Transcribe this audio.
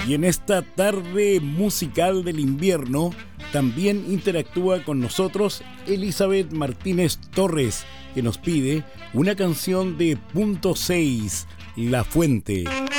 Y en esta tarde musical del invierno también interactúa con nosotros Elizabeth Martínez Torres, que nos pide una canción de Punto 6, La Fuente.